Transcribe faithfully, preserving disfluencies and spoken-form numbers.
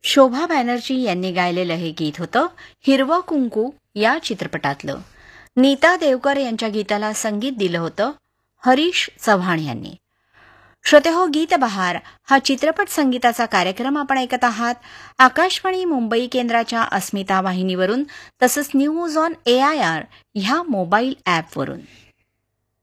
शोभा बॅनर्जी यांनी गायलेलं हे गीत होतं हिरवं कुंकू या चित्रपटातलं. नीता देवकर यांच्या गीताला संगीत दिलं होतं हरीश चव्हाण यांनी. श्रोतेहो, गीत बहार हा चित्रपट संगीताचा कार्यक्रम आपण ऐकत आहात आकाशवाणी मुंबई केंद्राच्या अस्मिता वाहिनीवरून तसंच news on A I R ह्या मोबाईल ॲपवरून.